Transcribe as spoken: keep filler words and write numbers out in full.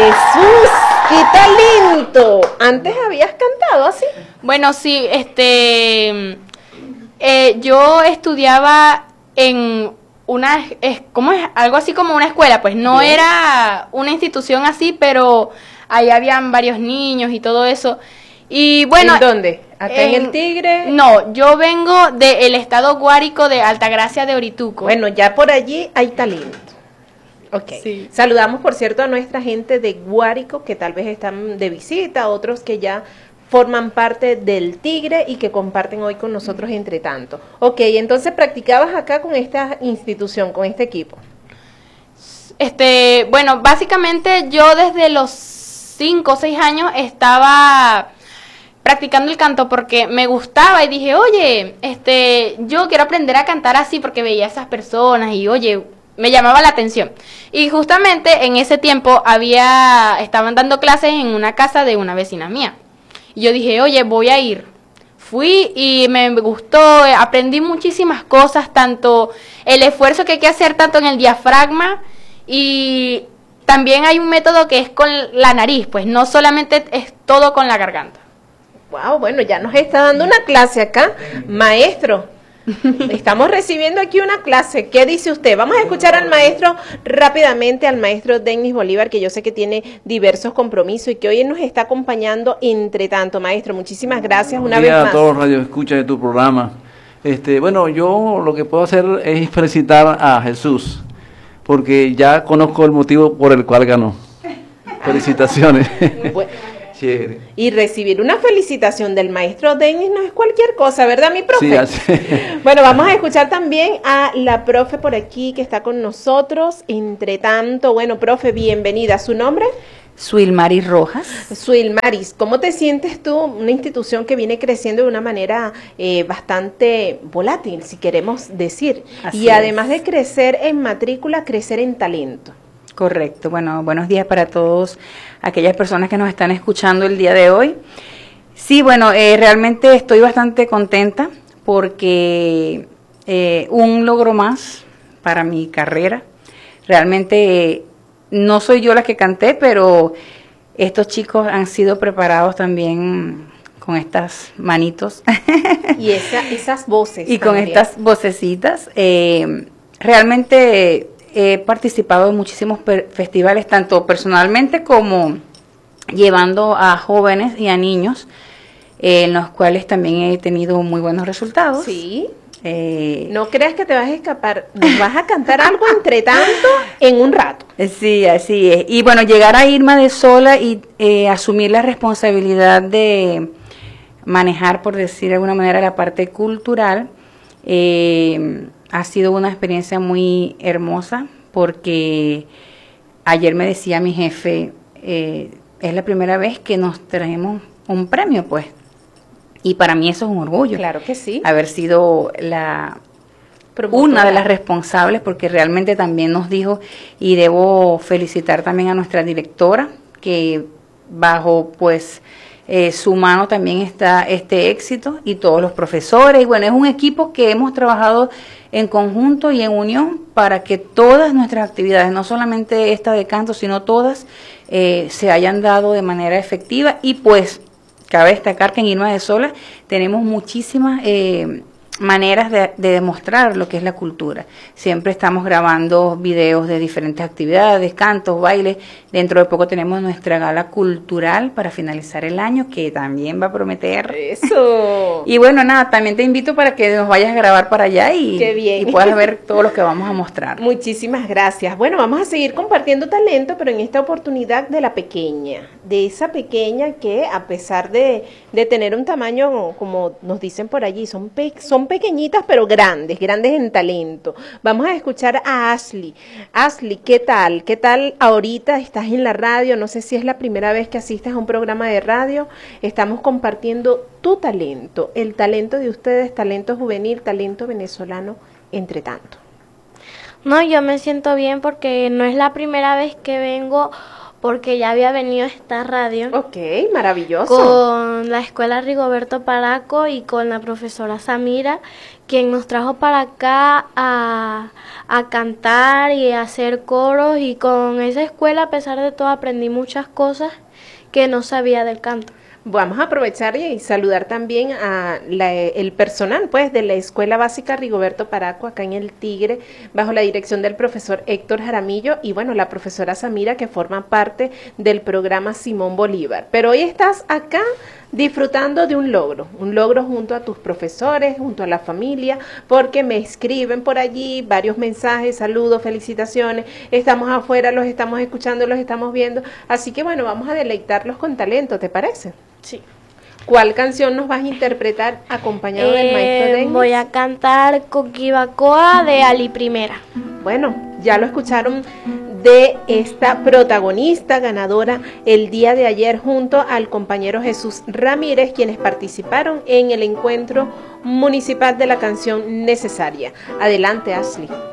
Jesús, qué talento. ¿Antes habías cantado así? Bueno, sí, este, eh, yo estudiaba en una, es, ¿cómo es? Algo así como una escuela, pues no Bien. Era una institución así, pero ahí habían varios niños y todo eso. Y bueno, ¿en dónde? ¿Acá en, en el Tigre? No, yo vengo del estado Guárico de Altagracia de Orituco. Bueno, ya por allí hay talento. Ok. Sí. Saludamos, por cierto, a nuestra gente de Guárico que tal vez están de visita, otros que ya forman parte del Tigre y que comparten hoy con nosotros entre tanto. Ok, entonces practicabas acá con esta institución, con este equipo. Este, bueno, básicamente yo desde los cinco o seis años estaba practicando el canto porque me gustaba y dije, oye, este, yo quiero aprender a cantar así porque veía a esas personas y oye, me llamaba la atención. Y justamente en ese tiempo había, estaban dando clases en una casa de una vecina mía. Y yo dije, oye, voy a ir. Fui y me gustó, aprendí muchísimas cosas, tanto el esfuerzo que hay que hacer tanto en el diafragma y también hay un método que es con la nariz, pues no solamente es todo con la garganta. Wow, bueno, ya nos está dando una clase acá, maestro. Estamos recibiendo aquí una clase. ¿Qué dice usted? Vamos a escuchar al maestro rápidamente, al maestro Denis Bolívar, que yo sé que tiene diversos compromisos y que hoy nos está acompañando entre tanto. Maestro, muchísimas gracias una vez más. A todos los radioescuchas de tu programa. Este, bueno, yo lo que puedo hacer es felicitar a Jesús, porque ya conozco el motivo por el cual ganó. Felicitaciones. Bueno. Chévere. Y recibir una felicitación del maestro Denis no es cualquier cosa, ¿verdad, mi profe? Sí, así. Bueno, vamos a escuchar también a la profe por aquí que está con nosotros. Entre tanto, bueno, profe, bienvenida. ¿Su nombre? Suilmaris Rojas. Suilmaris, ¿cómo te sientes tú? Una institución que viene creciendo de una manera eh, bastante volátil, si queremos decir. Así y además es. de crecer en matrícula, crecer en talento. Correcto. Bueno, buenos días para todos aquellas personas que nos están escuchando el día de hoy. Sí, bueno, eh, realmente estoy bastante contenta porque eh, un logro más para mi carrera. Realmente eh, no soy yo la que canté, pero estos chicos han sido preparados también con estas manitos. Y esa, esas voces. Y también. Con estas vocecitas. Eh, realmente... He participado en muchísimos festivales, tanto personalmente como llevando a jóvenes y a niños, eh, en los cuales también he tenido muy buenos resultados. Sí. Eh, no creas que te vas a escapar, nos vas a cantar algo entre tanto en un rato. Sí, así es. Y bueno, llegar a Irma de Sola y eh, asumir la responsabilidad de manejar, por decir de alguna manera, la parte cultural, eh, ha sido una experiencia muy hermosa porque ayer me decía mi jefe, eh, es la primera vez que nos traemos un premio, pues. Y para mí eso es un orgullo. Claro que sí. Haber sido la una de las responsables, porque realmente también nos dijo, y debo felicitar también a nuestra directora, que bajo pues eh, su mano también está este éxito, y todos los profesores, y bueno, es un equipo que hemos trabajado en conjunto y en unión para que todas nuestras actividades, no solamente esta de canto, sino todas, eh, se hayan dado de manera efectiva. Y pues cabe destacar que en Irma de Sola tenemos muchísimas eh, maneras de, de demostrar lo que es la cultura. Siempre estamos grabando videos de diferentes actividades, cantos, bailes. Dentro de poco tenemos nuestra gala cultural para finalizar el año, que también va a prometer. ¡Eso! Y bueno, nada, también te invito para que nos vayas a grabar para allá y, ¡qué bien! Y puedas ver todo lo que vamos a mostrar. Muchísimas gracias. Bueno, vamos a seguir compartiendo talento, pero en esta oportunidad de la pequeña, de esa pequeña que a pesar de, de tener un tamaño, como nos dicen por allí, son, pe son pequeñitas pero grandes, grandes en talento. Vamos a escuchar a Ashley. Ashley, ¿qué tal? ¿Qué tal ahorita? Estás en la radio, no sé si es la primera vez que asistes a un programa de radio. Estamos compartiendo tu talento, el talento de ustedes, talento juvenil, talento venezolano, entre tanto. No, yo me siento bien porque no es la primera vez que vengo porque ya había venido esta radio. Ok, maravilloso. Con la escuela Rigoberto Paraco y con la profesora Samira, quien nos trajo para acá a, a cantar y a hacer coros, y con esa escuela, a pesar de todo, aprendí muchas cosas que no sabía del canto. Vamos a aprovechar y saludar también a la, el personal pues de la Escuela Básica Rigoberto Paraco acá en El Tigre, bajo la dirección del profesor Héctor Jaramillo y bueno, la profesora Samira, que forma parte del programa Simón Bolívar. Pero hoy estás acá disfrutando de un logro, un logro junto a tus profesores, junto a la familia, porque me escriben por allí varios mensajes, saludos, felicitaciones, estamos afuera, los estamos escuchando, los estamos viendo, así que bueno, vamos a deleitarlos con talento, ¿te parece? Sí. ¿Cuál canción nos vas a interpretar acompañado eh, del maestro Denis? Voy a cantar Coquibacoa de Ali Primera. Bueno, ya lo escucharon de esta protagonista ganadora el día de ayer junto al compañero Jesús Ramírez, quienes participaron en el encuentro municipal de la canción Necesaria. Adelante, Ashley.